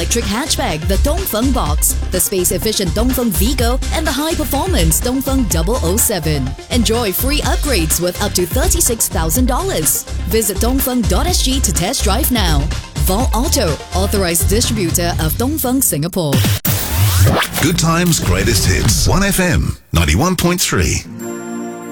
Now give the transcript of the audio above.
electric hatchback, the Dongfeng Box, the space-efficient Dongfeng Vigo, and the high-performance Dongfeng 007. Enjoy free upgrades with up to $36,000. Visit dongfeng.sg to test drive now. Vol Auto, authorized distributor of Dongfeng Singapore. Good times, greatest hits. 1FM 91.3.